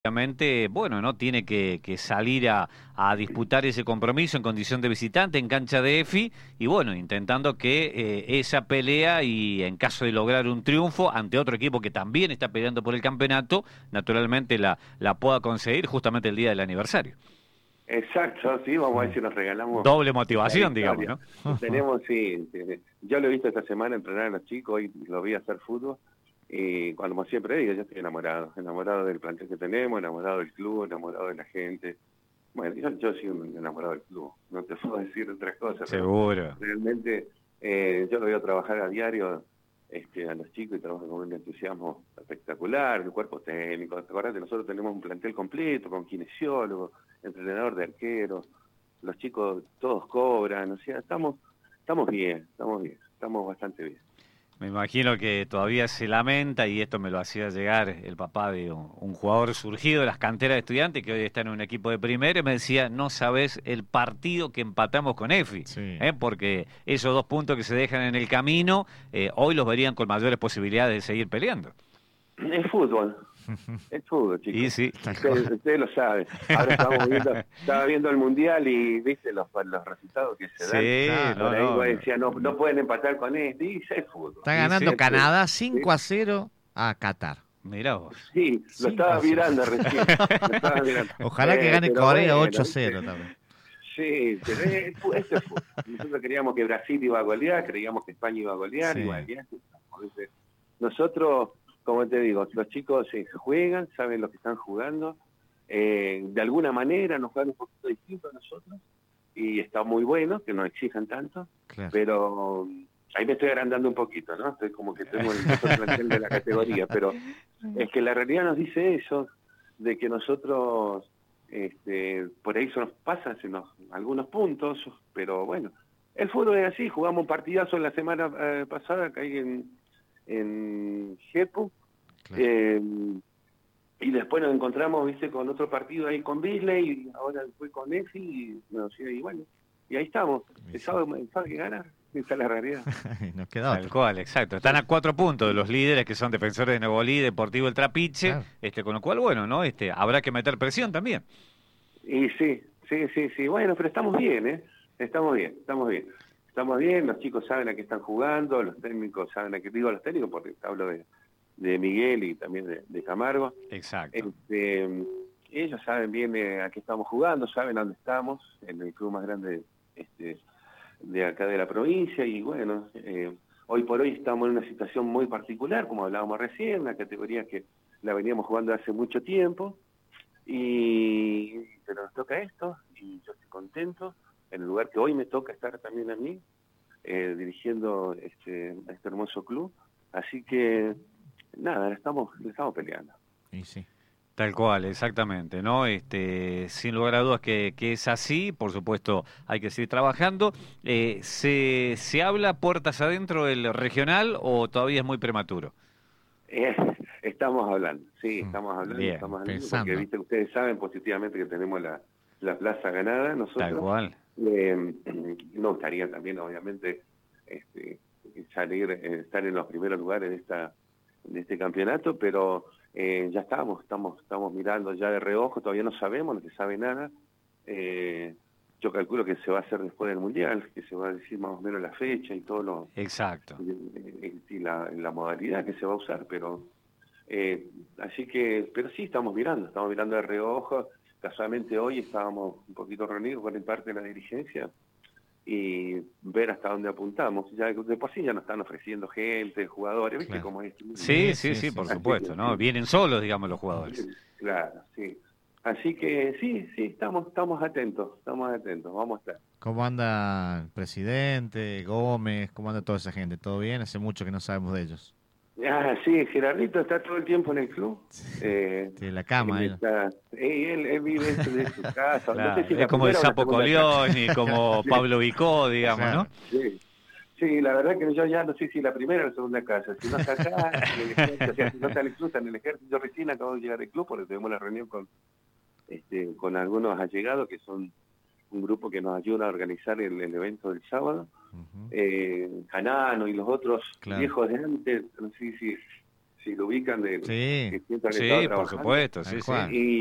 Obviamente, bueno, ¿no? Tiene que salir a disputar ese compromiso en condición de visitante en cancha de EFI y bueno, intentando que esa pelea y en caso de lograr un triunfo ante otro equipo que también está peleando por el campeonato, naturalmente la pueda conseguir justamente el día del aniversario. Exacto, sí, vamos a ver si nos regalamos Doble la motivación, digamos, victoria. ¿no? Tenemos, sí, yo lo he visto esta semana entrenar a los chicos, hoy lo vi hacer fútbol, y como siempre digo, yo estoy enamorado del plantel que tenemos, enamorado del club, enamorado de la gente. Bueno, yo soy un enamorado del club, no te puedo decir otras cosas, pero Seguro. realmente yo lo veo trabajar a diario a los chicos y trabajan con un entusiasmo espectacular, el cuerpo técnico. ¿Te acordás que nosotros tenemos un plantel completo con kinesiólogo, entrenador de arqueros, los chicos todos cobran, o sea, estamos bien, estamos bastante bien. Me imagino que todavía se lamenta, y esto me lo hacía llegar el papá de un jugador surgido de las canteras de estudiantes que hoy está en un equipo de primera, y me decía, no sabes el partido que empatamos con EFI, Sí. porque esos 2 puntos que se dejan en el camino, hoy los verían con mayores posibilidades de seguir peleando. Es fútbol, Y chicos. sí, Usted lo sabe. Ahora estaba viendo el mundial y viste los resultados que se dan. sí, Claro. Por no, ahí no, vos no. decías, no pueden empatar con este, y es fútbol. Está Y sí, ganando Es fútbol. Canadá ¿Sí? 5-0 a Qatar. Mirá vos. Sí, lo estaba 5-0. mirando recién. Lo estaba mirando. Ojalá que gane Pero Corea bueno, 8-0 también. sí, pero esto es fútbol. Nosotros creíamos que Brasil iba a golear, creíamos que España iba a golear, Sí. igual, ya estamos, ¿viste? Nosotros, como te digo, los chicos juegan, saben lo que están jugando, de alguna manera nos juegan un poquito distinto a nosotros, y está muy bueno que nos exijan tanto, Claro. pero ahí me estoy agrandando un poquito, ¿no? Estoy como que tengo el mejor plantel de la categoría, pero es que la realidad nos dice eso, de que nosotros, por ahí eso nos pasa algunos puntos, pero bueno, el fútbol es así, jugamos un partidazo la semana pasada, acá ahí en Jepu, Claro. y después nos encontramos, viste, con otro partido ahí con Bisley, y ahora fue con EFI, y bueno, y ahí estamos, el sábado hay que ganar, esa es la realidad. Nos queda Tal otro. cual, exacto. Están a 4 puntos de los líderes que son Defensores de Nuevo Lí, Deportivo El Trapiche, Claro. con lo cual, bueno, ¿no? Habrá que meter presión también. Y sí, bueno, pero estamos bien, estamos bien, los chicos saben a qué están jugando, los técnicos saben a qué, digo los técnicos porque hablo de Miguel y también de Camargo. Exacto. Ellos saben bien a qué estamos jugando, saben a dónde estamos, en el club más grande de acá de la provincia, y bueno, hoy por hoy estamos en una situación muy particular, como hablábamos recién, una categoría que la veníamos jugando hace mucho tiempo, pero nos toca esto, y yo estoy contento, en el lugar que hoy me toca estar también a mí, dirigiendo a este hermoso club, así que nada, le estamos peleando. Y sí. Tal cual, exactamente, ¿no? Sin lugar a dudas que es así, por supuesto hay que seguir trabajando. ¿Se habla puertas adentro del regional o todavía es muy prematuro? Eh, estamos hablando, Bien, porque pensando. viste, ustedes saben positivamente que tenemos la plaza ganada Tal nosotros. cual. Nos gustaría también, obviamente, salir, estar en los primeros lugares de este campeonato, pero ya estamos mirando ya de reojo, todavía no sabemos, no se sabe nada. Yo calculo que se va a hacer después del Mundial, que se va a decir más o menos la fecha y todo Exacto. y la modalidad que se va a usar, pero así que, pero sí estamos mirando de reojo. Casualmente hoy estábamos un poquito reunidos con el parte de la dirigencia y ver hasta dónde apuntamos. Ya de por sí ya nos están ofreciendo gente, jugadores, ¿viste Claro. cómo es? Sí, por Así supuesto, que ¿no? Vienen solos, digamos, los jugadores. claro, sí. Así que sí, estamos atentos, vamos a estar. ¿Cómo anda el presidente, Gómez? ¿Cómo anda toda esa gente? ¿Todo bien? Hace mucho que no sabemos de ellos. Ah, sí, Gerardito está todo el tiempo en el club. Tiene la cama, Él, él vive dentro de su casa. No sé Claro, si es la como el primera o la Sapo segunda casa. Colión y como Pablo Vicó, digamos, ¿no? Claro. Sí. Sí, la verdad que yo ya no sé si la primera o la segunda casa. Si no está acá, en el ejército, o sea, si no está en el club, está en el ejército. Yo recién acabo de llegar al club porque tuvimos la reunión con algunos allegados que son un grupo que nos ayuda a organizar el evento del sábado. Ujú. Canano y los otros Claro. viejos de antes, no sé si si lo ubican, Sí, que siempre han sí, estado por trabajando. supuesto, Tal sí, sí. cual. Y